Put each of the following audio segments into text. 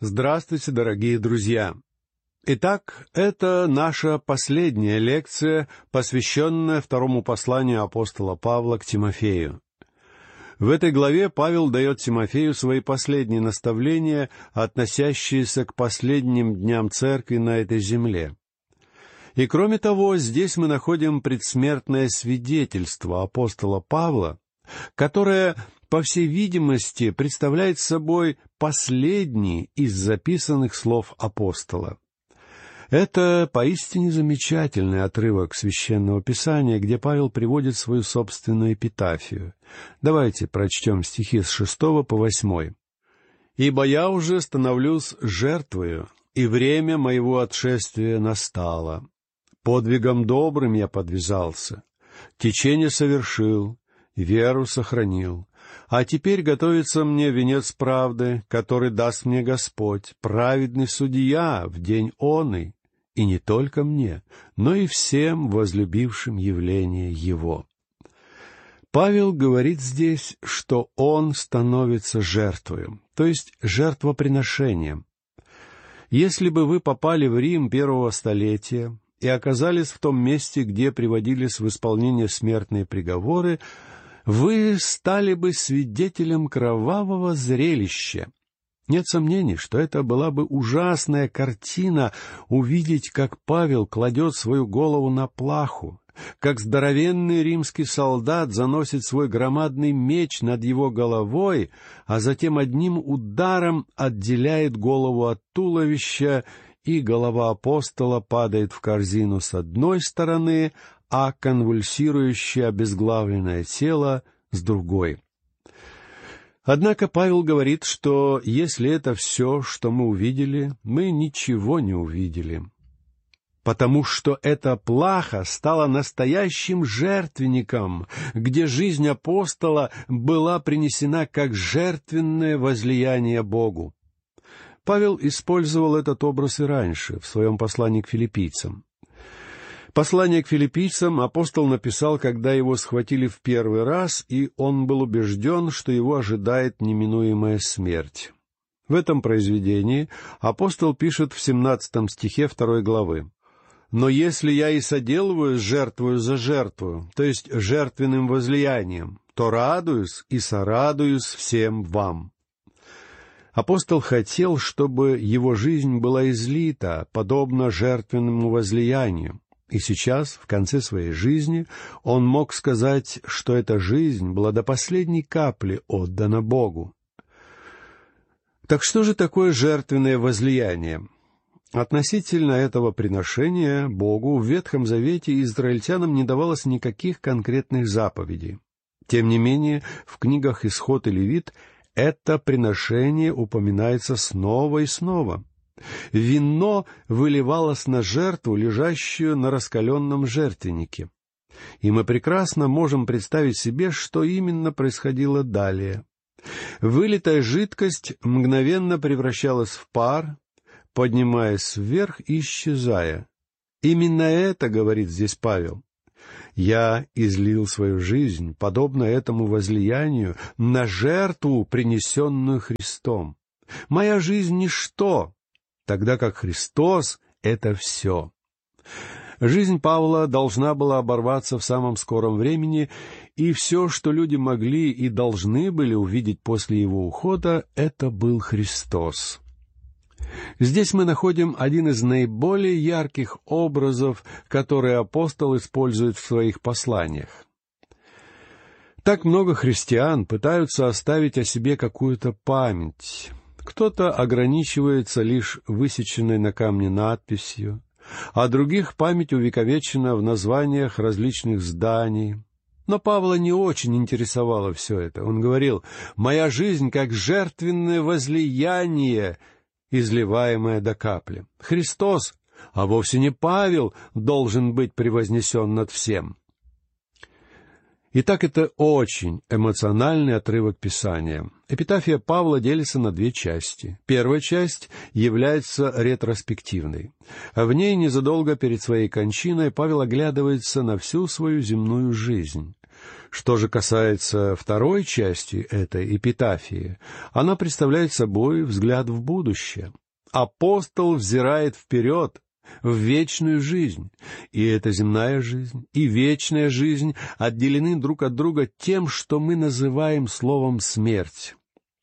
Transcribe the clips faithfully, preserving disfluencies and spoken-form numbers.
Здравствуйте, дорогие друзья! Итак, это наша последняя лекция, посвященная второму посланию апостола Павла к Тимофею. В этой главе Павел дает Тимофею свои последние наставления, относящиеся к последним дням церкви на этой земле. И кроме того, здесь мы находим предсмертное свидетельство апостола Павла, которое, по всей видимости, представляет собой последний из записанных слов апостола. Это поистине замечательный отрывок Священного Писания, где Павел приводит свою собственную эпитафию. Давайте прочтем стихи с шестого по восьмой. «Ибо я уже становлюсь жертвою, и время моего отшествия настало. Подвигом добрым я подвязался, течение совершил, веру сохранил. А теперь готовится мне венец правды, который даст мне Господь, праведный судья в день оный, и не только мне, но и всем возлюбившим явление Его». Павел говорит здесь, что он становится жертвою, то есть жертвоприношением. Если бы вы попали в Рим первого столетия и оказались в том месте, где приводились в исполнение смертные приговоры, вы стали бы свидетелем кровавого зрелища. Нет сомнений, что это была бы ужасная картина увидеть, как Павел кладет свою голову на плаху, как здоровенный римский солдат заносит свой громадный меч над его головой, а затем одним ударом отделяет голову от туловища, и голова апостола падает в корзину с одной стороны, а конвульсирующее обезглавленное тело с другой. Однако Павел говорит, что если это все, что мы увидели, мы ничего не увидели, потому что эта плаха стала настоящим жертвенником, где жизнь апостола была принесена как жертвенное возлияние Богу. Павел использовал этот образ и раньше, в своем послании к филиппийцам. Послание к филиппийцам апостол написал, когда его схватили в первый раз, и он был убежден, что его ожидает неминуемая смерть. В этом произведении апостол пишет в семнадцатом стихе второй главы: «Но если я и соделываю жертвую за жертву, то есть жертвенным возлиянием, то радуюсь и сорадуюсь всем вам». Апостол хотел, чтобы его жизнь была излита, подобно жертвенному возлиянию. И сейчас, в конце своей жизни, он мог сказать, что эта жизнь была до последней капли отдана Богу. Так что же такое жертвенное возлияние? Относительно этого приношения Богу в Ветхом Завете израильтянам не давалось никаких конкретных заповедей. Тем не менее, в книгах Исход и Левит это приношение упоминается снова и снова. Вино выливалось на жертву, лежащую на раскаленном жертвеннике. И мы прекрасно можем представить себе, что именно происходило далее. Вылитая жидкость мгновенно превращалась в пар, поднимаясь вверх и исчезая. Именно это говорит здесь Павел. «Я излил свою жизнь, подобно этому возлиянию, на жертву, принесенную Христом. Моя жизнь — ничто, тогда как Христос — это все». Жизнь Павла должна была оборваться в самом скором времени, и все, что люди могли и должны были увидеть после его ухода, это был Христос. Здесь мы находим один из наиболее ярких образов, которые апостол использует в своих посланиях. Так много христиан пытаются оставить о себе какую-то память. Кто-то ограничивается лишь высеченной на камне надписью, а других память увековечена в названиях различных зданий. Но Павла не очень интересовало все это. Он говорил: «Моя жизнь как жертвенное возлияние, изливаемое до капли». Христос, а вовсе не Павел, должен быть превознесен над всем. Итак, это очень эмоциональный отрывок Писания. Эпитафия Павла делится на две части. Первая часть является ретроспективной. В ней незадолго перед своей кончиной Павел оглядывается на всю свою земную жизнь. Что же касается второй части этой эпитафии, она представляет собой взгляд в будущее. Апостол взирает вперед, в вечную жизнь, и эта земная жизнь, и вечная жизнь отделены друг от друга тем, что мы называем словом «смерть».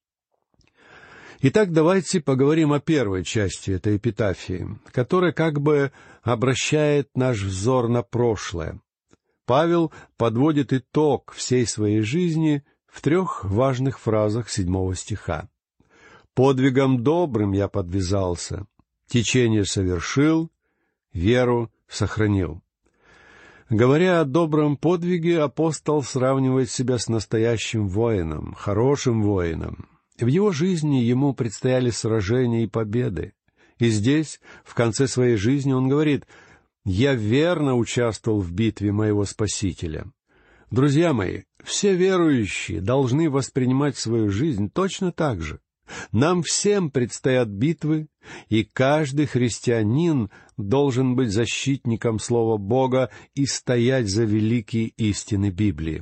Итак, давайте поговорим о первой части этой эпитафии, которая как бы обращает наш взор на прошлое. Павел подводит итог всей своей жизни в трех важных фразах седьмого стиха. «Подвигом добрым я подвязался, течение совершил, веру сохранил». Говоря о добром подвиге, апостол сравнивает себя с настоящим воином, хорошим воином. В его жизни ему предстояли сражения и победы. И здесь, в конце своей жизни, он говорит: «Я верно участвовал в битве моего Спасителя». Друзья мои, все верующие должны воспринимать свою жизнь точно так же. Нам всем предстоят битвы, и каждый христианин должен быть защитником Слова Бога и стоять за великие истины Библии.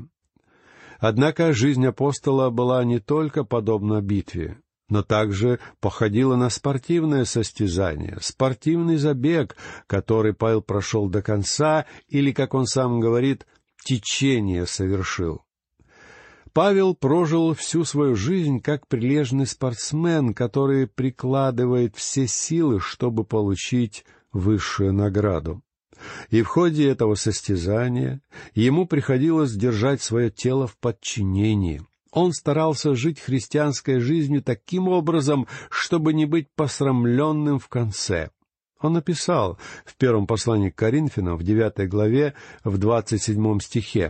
Однако жизнь апостола была не только подобна битве, но также походила на спортивное состязание, спортивный забег, который Павел прошел до конца, или, как он сам говорит, течение совершил. Павел прожил всю свою жизнь как прилежный спортсмен, который прикладывает все силы, чтобы получить высшую награду. И в ходе этого состязания ему приходилось держать свое тело в подчинении. Он старался жить христианской жизнью таким образом, чтобы не быть посрамленным в конце. Он написал в первом послании к Коринфянам, в девятой главе, в двадцать седьмом стихе: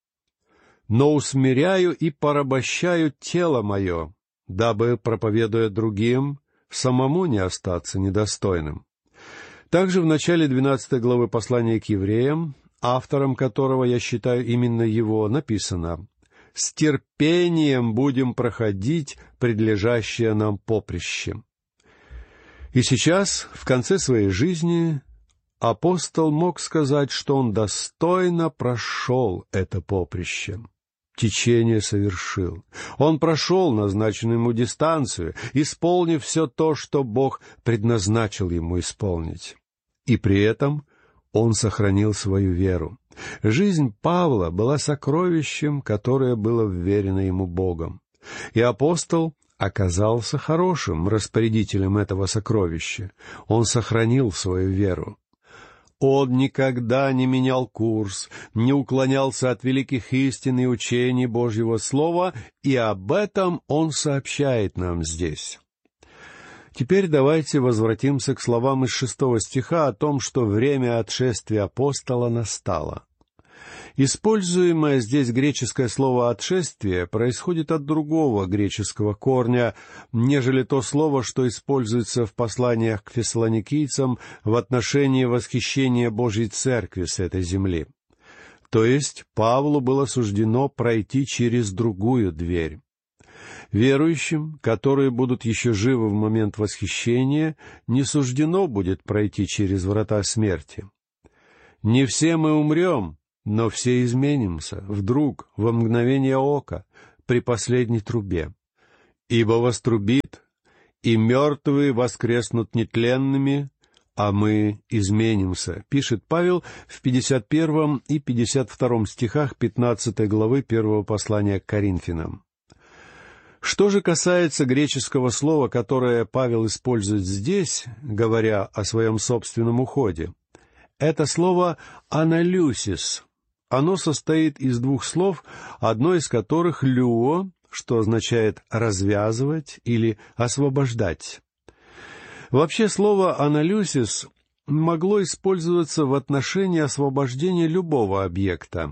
«Но усмиряю и порабощаю тело мое, дабы, проповедуя другим, самому не остаться недостойным». Также в начале двенадцатой главы послания к евреям, автором которого я считаю именно его, написано: «С терпением будем проходить предлежащее нам поприще». И сейчас, в конце своей жизни, апостол мог сказать, что он достойно прошел это поприще. Течение совершил. Он прошел назначенную ему дистанцию, исполнив все то, что Бог предназначил ему исполнить. И при этом он сохранил свою веру. Жизнь Павла была сокровищем, которое было вверено ему Богом. И апостол оказался хорошим распорядителем этого сокровища. Он сохранил свою веру. Он никогда не менял курс, не уклонялся от великих истин и учений Божьего Слова, и об этом он сообщает нам здесь. Теперь давайте возвратимся к словам из шестого стиха о том, что время отшествия апостола настало. Используемое здесь греческое слово «отшествие» происходит от другого греческого корня, нежели то слово, что используется в посланиях к фессалоникийцам в отношении восхищения Божьей Церкви с этой земли. То есть Павлу было суждено пройти через другую дверь. Верующим, которые будут еще живы в момент восхищения, не суждено будет пройти через врата смерти. Не все мы умрем, но все изменимся, вдруг, во мгновение ока, при последней трубе. Ибо вострубит, и мертвые воскреснут нетленными, а мы изменимся, пишет Павел в пятьдесят первом и пятьдесят втором стихах пятнадцатой главы первого послания к Коринфянам. Что же касается греческого слова, которое Павел использует здесь, говоря о своем собственном уходе, это слово «аналюсис». Оно состоит из двух слов, одно из которых «люо», что означает «развязывать» или «освобождать». Вообще слово «аналюсис» могло использоваться в отношении освобождения любого объекта.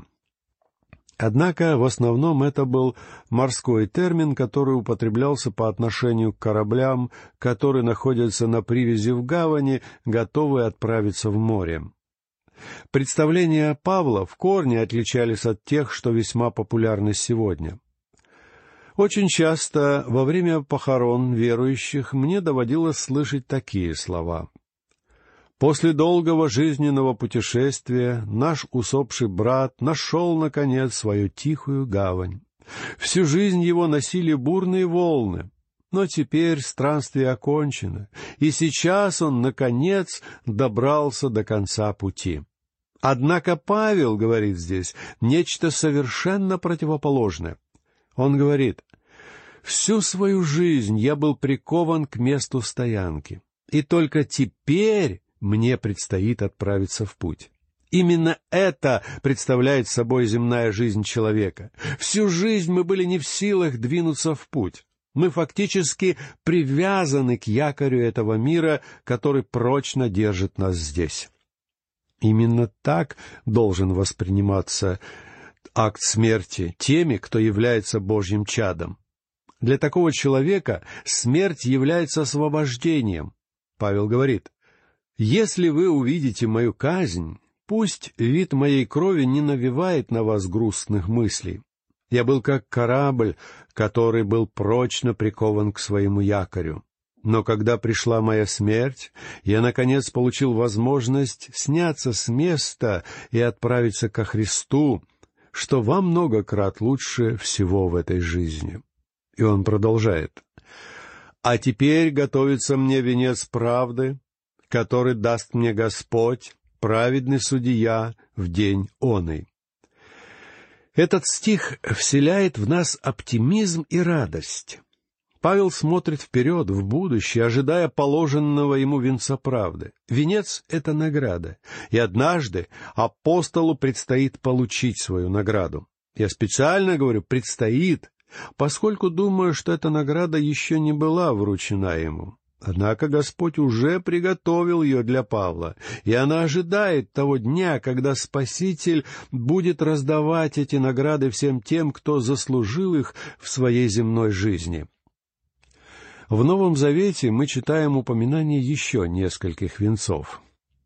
Однако в основном это был морской термин, который употреблялся по отношению к кораблям, которые находятся на привязи в гавани, готовые отправиться в море. Представления Павла в корне отличались от тех, что весьма популярны сегодня. Очень часто во время похорон верующих мне доводилось слышать такие слова: После долгого жизненного путешествия наш усопший брат нашел, наконец, свою тихую гавань. Всю жизнь его носили бурные волны, но теперь странствие окончено, и сейчас он, наконец, добрался до конца пути. Однако Павел говорит здесь нечто совершенно противоположное. Он говорит: «Всю свою жизнь я был прикован к месту стоянки, и только теперь мне предстоит отправиться в путь». Именно это представляет собой земная жизнь человека. Всю жизнь мы были не в силах двинуться в путь. Мы фактически привязаны к якорю этого мира, который прочно держит нас здесь. Именно так должен восприниматься акт смерти теми, кто является Божьим чадом. Для такого человека смерть является освобождением. Павел говорит: «Если вы увидите мою казнь, пусть вид моей крови не навевает на вас грустных мыслей. Я был как корабль, который был прочно прикован к своему якорю. Но когда пришла моя смерть, я, наконец, получил возможность сняться с места и отправиться ко Христу, что во много крат лучше всего в этой жизни». И он продолжает: «А теперь готовится мне венец правды, который даст мне Господь, праведный судья, в день оный». Этот стих вселяет в нас оптимизм и радость. Павел смотрит вперед, в будущее, ожидая положенного ему венца правды. Венец — это награда, и однажды апостолу предстоит получить свою награду. Я специально говорю «предстоит», поскольку думаю, что эта награда еще не была вручена ему. Однако Господь уже приготовил ее для Павла, и она ожидает того дня, когда Спаситель будет раздавать эти награды всем тем, кто заслужил их в своей земной жизни. В Новом Завете мы читаем упоминание еще нескольких венцов.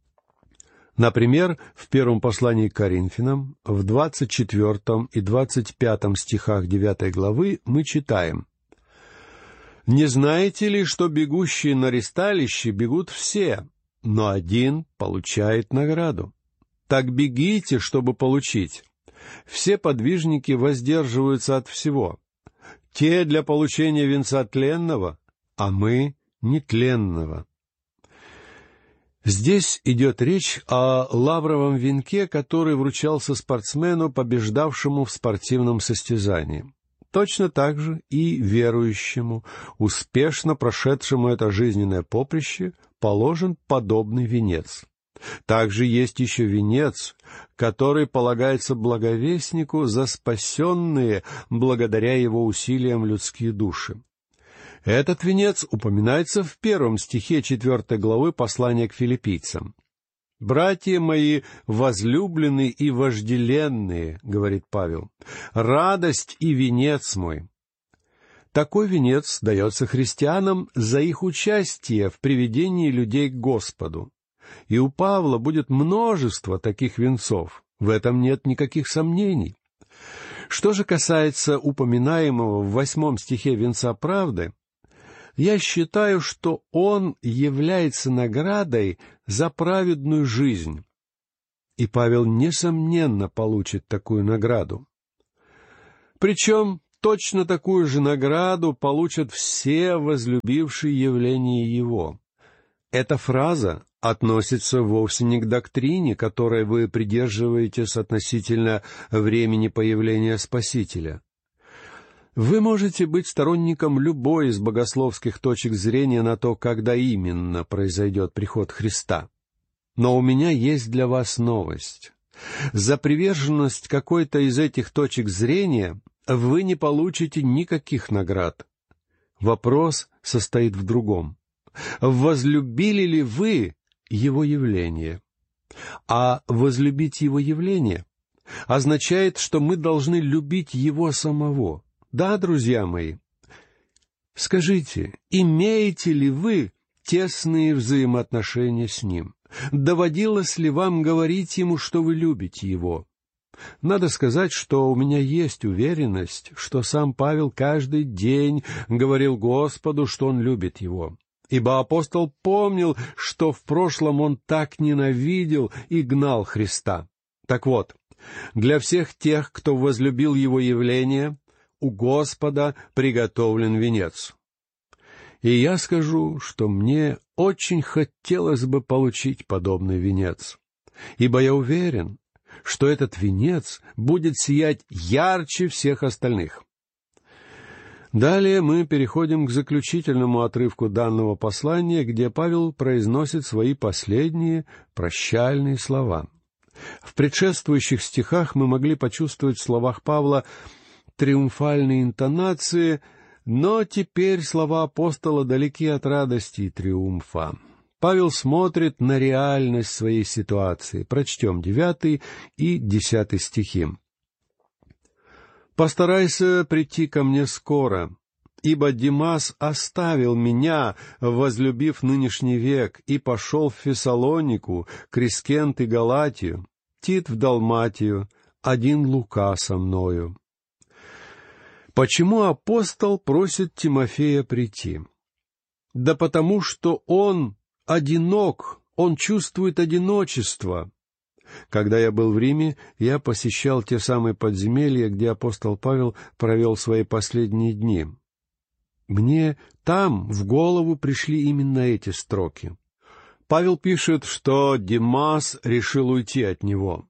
Например, в первом послании к Коринфянам, в двадцать четвертом и двадцать пятом стихах девятой главы мы читаем: «Не знаете ли, что бегущие на ристалище бегут все, но один получает награду? Так бегите, чтобы получить. Все подвижники воздерживаются от всего. Те для получения венца тленного, а мы нетленного». Здесь идет речь о лавровом венке, который вручался спортсмену, побеждавшему в спортивном состязании. Точно так же и верующему, успешно прошедшему это жизненное поприще, положен подобный венец. Также есть еще венец, который полагается благовестнику за спасенные благодаря его усилиям людские души. Этот венец упоминается в первом стихе четвертой главы послания к филиппийцам. «Братья мои возлюбленные и вожделенные, — говорит Павел, — радость и венец мой». Такой венец дается христианам за их участие в приведении людей к Господу. И у Павла будет множество таких венцов, в этом нет никаких сомнений. Что же касается упоминаемого в восьмом стихе венца правды, я считаю, что он является наградой за праведную жизнь. И Павел, несомненно, получит такую награду. Причем точно такую же награду получат все возлюбившие явление его. Эта фраза относится вовсе не к доктрине, которой вы придерживаетесь относительно времени появления Спасителя. Вы можете быть сторонником любой из богословских точек зрения на то, когда именно произойдет приход Христа. Но у меня есть для вас новость. За приверженность какой-то из этих точек зрения вы не получите никаких наград. Вопрос состоит в другом. Возлюбили ли вы Его явление? А возлюбить Его явление означает, что мы должны любить Его самого. Да, друзья мои, скажите, имеете ли вы тесные взаимоотношения с Ним? Доводилось ли вам говорить Ему, что вы любите Его? Надо сказать, что у меня есть уверенность, что сам Павел каждый день говорил Господу, что он любит Его. ибо апостол помнил, что в прошлом он так ненавидел и гнал Христа. Так вот, для всех тех, кто возлюбил его явление, у Господа приготовлен венец. И я скажу, что мне очень хотелось бы получить подобный венец, ибо я уверен, что этот венец будет сиять ярче всех остальных. Далее мы переходим к заключительному отрывку данного послания, где Павел произносит свои последние прощальные слова. В предшествующих стихах мы могли почувствовать в словах Павла триумфальные интонации, но теперь слова апостола далеки от радости и триумфа. Павел смотрит на реальность своей ситуации. Прочтем девятый и десятый стихи. «Постарайся прийти ко мне скоро, ибо Димас оставил меня, возлюбив нынешний век, и пошел в Фессалонику, Крискент и Галатию, Тит в Далматию, один Лука со мною». Почему апостол просит Тимофея прийти? Да потому что он одинок, он чувствует одиночество. Когда я был в Риме, я посещал те самые подземелья, где апостол Павел провел свои последние дни. Мне там в голову пришли именно эти строки. Павел пишет, что Димас решил уйти от него.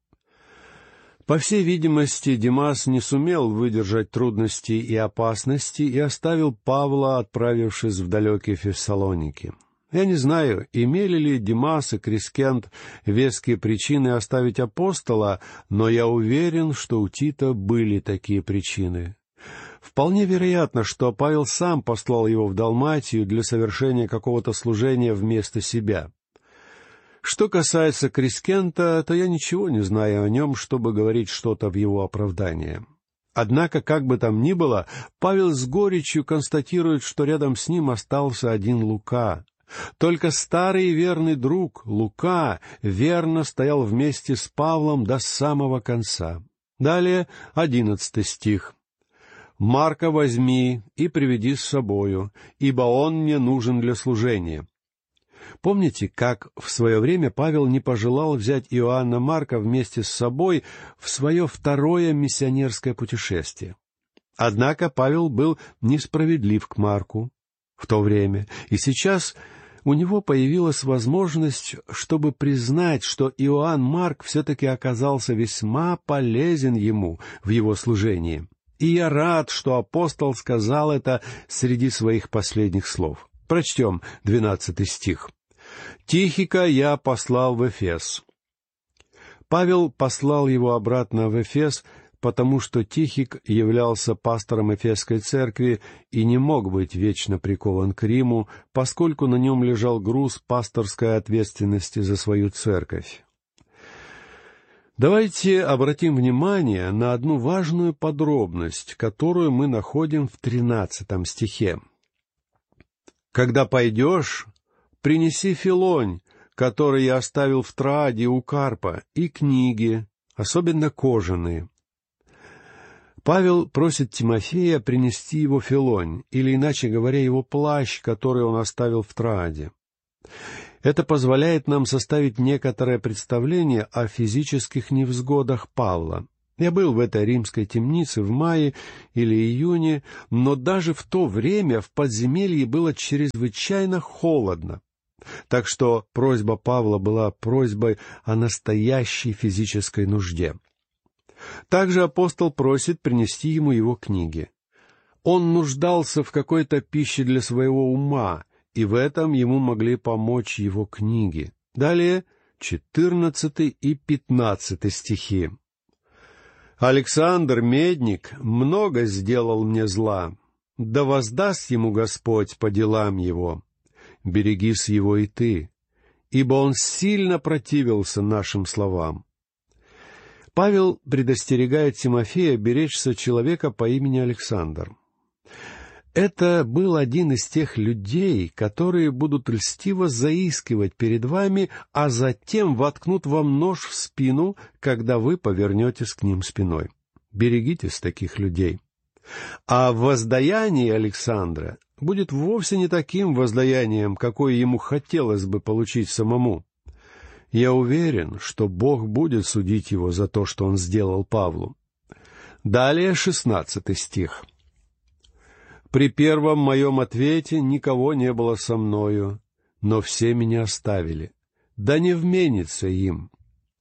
По всей видимости, Димас не сумел выдержать трудностей и опасности и оставил Павла, отправившись в далекие Фессалоники. Я не знаю, имели ли Димас и Крискент веские причины оставить апостола, но я уверен, что у Тита были такие причины. Вполне вероятно, что Павел сам послал его в Далматию для совершения какого-то служения вместо себя. Что касается Крискента, то я ничего не знаю о нем, чтобы говорить что-то в его оправдание. Однако, как бы там ни было, Павел с горечью констатирует, что рядом с ним остался один Лука. Только старый и верный друг Лука верно стоял вместе с Павлом до самого конца. Далее одиннадцатый стих. «Марка возьми и приведи с собою, ибо он мне нужен для служения». Помните, как в свое время Павел не пожелал взять Иоанна Марка вместе с собой в свое второе миссионерское путешествие? Однако Павел был несправедлив к Марку в то время, и сейчас у него появилась возможность, чтобы признать, что Иоанн Марк все-таки оказался весьма полезен ему в его служении. И я рад, что апостол сказал это среди своих последних слов. Прочтем двенадцатый стих. «Тихика я послал в Эфес». Павел послал его обратно в Эфес, потому что Тихик являлся пастором Эфесской церкви и не мог быть вечно прикован к Риму, поскольку на нем лежал груз пасторской ответственности за свою церковь. Давайте обратим внимание на одну важную подробность, которую мы находим в тринадцатом стихе. «Когда пойдешь, принеси филонь, который я оставил в Трааде у Карпа, и книги, особенно кожаные». Павел просит Тимофея принести его филонь, или, иначе говоря, его плащ, который он оставил в Трааде. Это позволяет нам составить некоторое представление о физических невзгодах Павла. Я был в этой римской темнице в мае или июне, но даже в то время в подземелье было чрезвычайно холодно. Так что просьба Павла была просьбой о настоящей физической нужде. Также апостол просит принести ему его книги. Он нуждался в какой-то пище для своего ума, и в этом ему могли помочь его книги. Далее четырнадцатый и пятнадцатый стихи. «Александр, медник, много сделал мне зла, да воздаст ему Господь по делам его. Берегись его и ты, ибо он сильно противился нашим словам». Павел предостерегает Тимофея беречься человека по имени Александр. Это был один из тех людей, которые будут льстиво заискивать перед вами, а затем воткнут вам нож в спину, когда вы повернетесь к ним спиной. Берегитесь таких людей. А в воздаянии Александра будет вовсе не таким воздаянием, какое ему хотелось бы получить самому. Я уверен, что Бог будет судить его за то, что он сделал Павлу. Далее шестнадцатый стих. «При первом моем ответе никого не было со мною, но все меня оставили. Да не вменится им».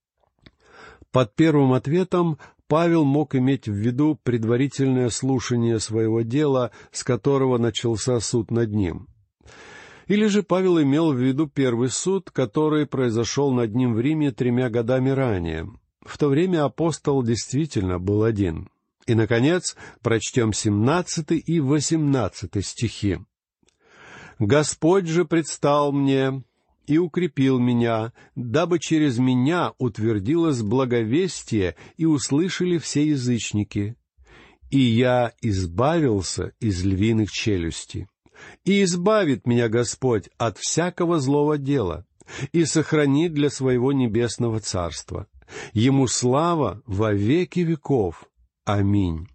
Под первым ответом Павел мог иметь в виду предварительное слушание своего дела, с которого начался суд над ним. Или же Павел имел в виду первый суд, который произошел над ним в Риме тремя годами ранее. В то время апостол действительно был один. И, наконец, прочтем семнадцатый и восемнадцатый стихи. «Господь же предстал мне и укрепил меня, дабы через меня утвердилось благовестие и услышали все язычники. И я избавился из львиных челюстей. И избавит меня Господь от всякого злого дела, и сохранит для своего небесного царства. Ему слава во веки веков. Аминь».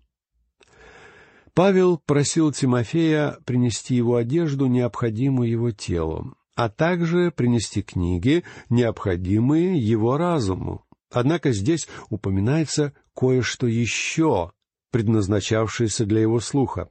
Павел просил Тимофея принести его одежду, необходимую его телу, а также принести книги, необходимые его разуму. Однако здесь упоминается кое-что еще, предназначавшееся для его слуха.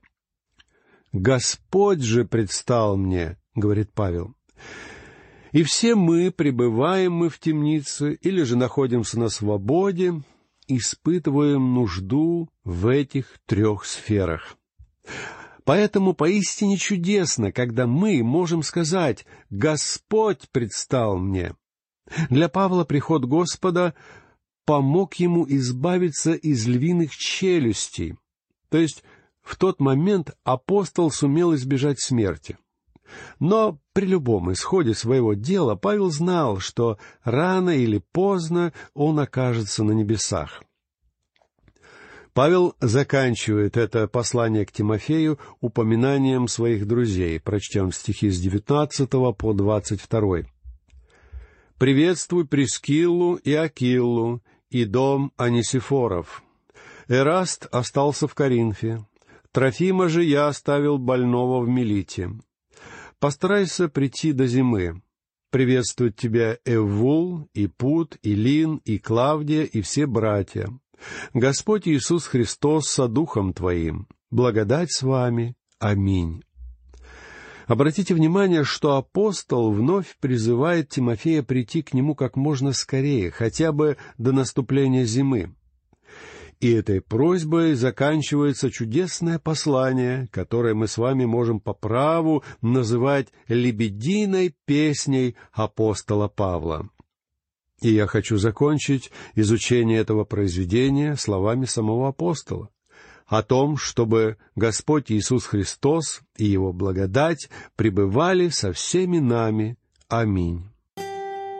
«Господь же предстал мне», — говорит Павел. «И все мы, пребываем мы в темнице или же находимся на свободе, испытываем нужду в этих трех сферах. Поэтому поистине чудесно, когда мы можем сказать «Господь предстал мне». Для Павла приход Господа помог ему избавиться из львиных челюстей, то есть в тот момент апостол сумел избежать смерти. Но при любом исходе своего дела Павел знал, что рано или поздно он окажется на небесах. Павел заканчивает это послание к Тимофею упоминанием своих друзей. Прочтем стихи с девятнадцатого по двадцать второй. «Приветствуй Прискиллу и Акиллу и дом Онисифоров. Эраст остался в Коринфе. Трофима же я оставил больного в Милите. Постарайся прийти до зимы. Приветствуют тебя Эввул, и Пут, и Лин, и Клавдия, и все братья. Господь Иисус Христос со духом твоим. Благодать с вами. Аминь». Обратите внимание, что апостол вновь призывает Тимофея прийти к нему как можно скорее, хотя бы до наступления зимы. И этой просьбой заканчивается чудесное послание, которое мы с вами можем по праву называть лебединой песней апостола Павла. И я хочу закончить изучение этого произведения словами самого апостола о том, чтобы Господь Иисус Христос и Его благодать пребывали со всеми нами. Аминь.